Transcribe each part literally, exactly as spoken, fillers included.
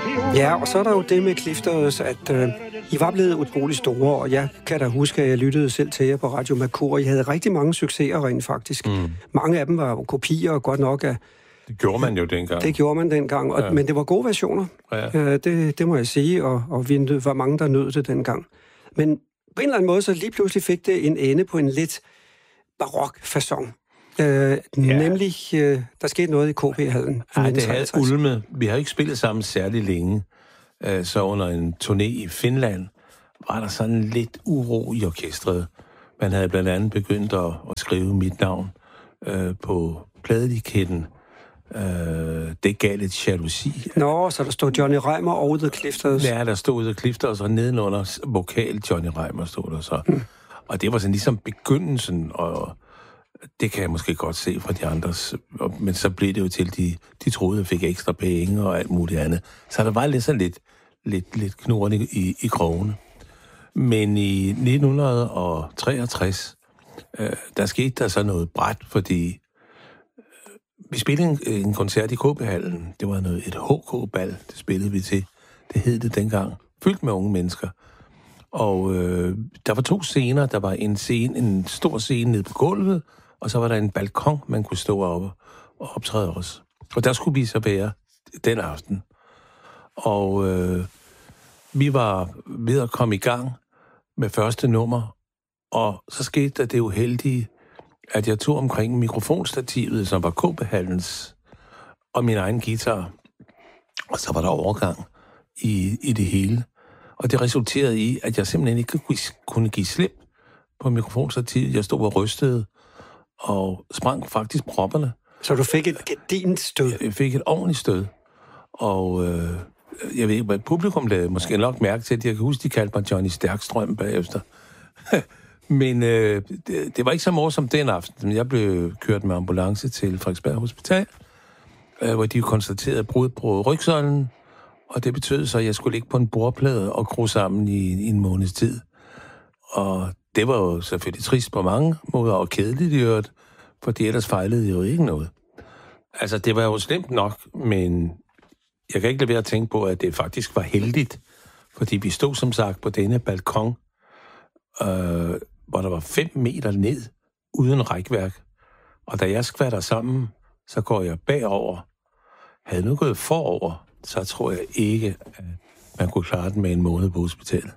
Ja, og så er der jo det med Clifters, at øh, I var blevet utrolig store, og jeg kan da huske, at jeg lyttede selv til jer på Radio Mercur, og I havde rigtig mange succeser rent faktisk. Mm. Mange af dem var jo kopier, godt nok af... Det gjorde man jo dengang. Det gjorde man dengang, og, ja. Men det var gode versioner. Ja. Øh, det, det må jeg sige, og, og vi var mange, der nød det dengang. Men på en eller anden måde, så lige pludselig fik det en ende på en lidt barok facon. Øh, ja. Nemlig, øh, der skete noget i K P-hallen. Ja, det havde ulmet. Vi har ikke spillet sammen særlig længe. Øh, så under en turné i Finland var der sådan lidt uro i orkestret. Man havde blandt andet begyndt at, at skrive mit navn øh, på pladeetiketten. Øh, det gav lidt jalousi. Nå, så der stod Johnny Reimer og The Clifters. Ja, der stod The Clifters, og nedenunder vokal Johnny Reimer stod der så. Hmm. Og det var sådan ligesom begyndelsen, og det kan jeg måske godt se fra de andres, men så blev det jo til, de, de troede, jeg fik ekstra penge og alt muligt andet. Så der var lidt sådan lidt, lidt, lidt knurrende i, i krogene. Men i nitten treogtres, øh, der skete der så noget bræt, fordi øh, vi spillede en, en koncert i K P-hallen. Det var noget, et H K-bal, det spillede vi til. Det hed det dengang. Fyldt med unge mennesker. Og øh, der var to scener. Der var en scene, en stor scene nede på gulvet, og så var der en balkon, man kunne stå oppe og optræde også. Og der skulle vi så være den aften. Og øh, vi var ved at komme i gang med første nummer, og så skete der det uheldige, at jeg tog omkring mikrofonstativet, som var K P-hallens, og min egen guitar. Og så var der overgang i, i det hele. Og det resulterede i, at jeg simpelthen ikke kunne give slip på mikrofonstativet. Jeg stod og rystede, og sprang faktisk propperne. Så du fik et gedint stød? Jeg fik et ordentligt stød. Og øh, jeg ved ikke, hvad publikum lavede måske nok mærke til, at jeg kan huske, de kaldte mig Johnny Stærkstrøm bagefter. Men øh, det, det var ikke så morsomt den aften. Jeg blev kørt med ambulance til Frederiksberg Hospital, øh, hvor de konstaterede brud på rygsøjlen, og det betød så, at jeg skulle ligge på en bordplade og gro sammen i, i en måneds tid. Og det var jo selvfølgelig trist på mange måder, og kedeligt i øvrigt, fordi ellers fejlede jo ikke noget. Altså, det var jo slemt nok, men jeg kan ikke lade være at tænke på, at det faktisk var heldigt, fordi vi stod som sagt på denne balkon, øh, hvor der var fem meter ned, uden rækværk. Og da jeg skvatter sammen, så går jeg bagover. Havde nu gået forover, så tror jeg ikke, at man kunne klare den med en måned på hospitalet.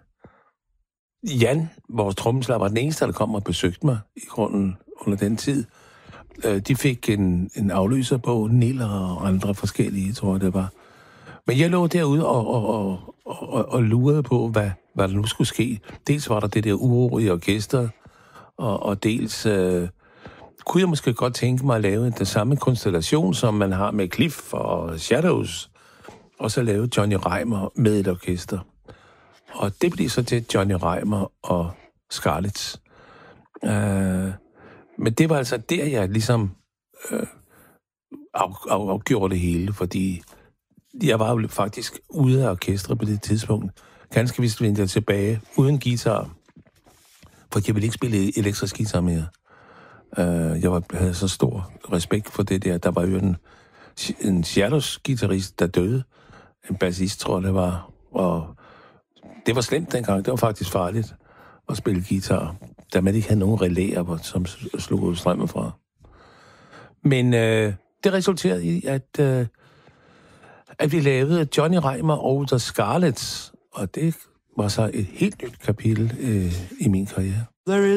Jan, vores trommeslager, var den eneste, der kom og besøgte mig i grunden under den tid. De fik en, en afløser på, Niller og andre forskellige, tror jeg det var. Men jeg lå derude og, og, og, og, og lurede på, hvad, hvad der nu skulle ske. Dels var der det der uro i orkestret, og, og dels øh, kunne jeg måske godt tænke mig at lave den samme konstellation, som man har med Cliff og Shadows, og så lave Johnny Reimer med et orkester. Og det blev så til Johnny Reimer og Scarlett. Øh, men det var altså der, jeg ligesom øh, af, af, afgjorde det hele, fordi jeg var jo faktisk ude af orkestret på det tidspunkt. Ganske vist vendte jeg tilbage uden guitar, for jeg ville ikke spille elektrisk guitar mere. Øh, jeg var, havde så stor respekt for det der. Der var jo en, en Shadows-guitarist, der døde. En bassist, tror jeg, det var. Og det var slemt dengang. Det var faktisk farligt at spille guitar, da man ikke havde nogen relæer, som slog strømmen fra. Men øh, det resulterede i, at, øh, at vi lavede Johnny Reimer og The Scarletts, og det var så et helt nyt kapitel øh, i min karriere.